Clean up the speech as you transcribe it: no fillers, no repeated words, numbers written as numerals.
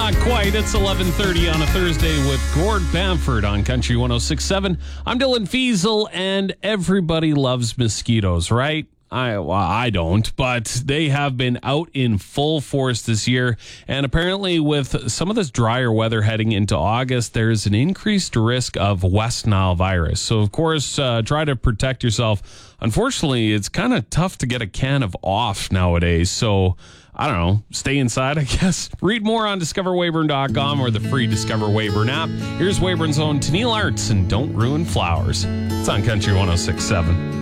not quite. It's 11:30 on a Thursday with Gord Bamford on Country 106.7. I'm Dylan Fiesel, and everybody loves mosquitoes, right? I don't, but they have been out in full force this year. And apparently with some of this drier weather heading into August, there's an increased risk of West Nile virus. So, of course, try to protect yourself. Unfortunately, it's kind of tough to get a can of off nowadays. So, I don't know, stay inside, I guess. Read more on discoverweyburn.com or the free Discover Weyburn app. Here's Weyburn's own Tennille Arts and Don't Ruin Flowers. It's on Country 106.7.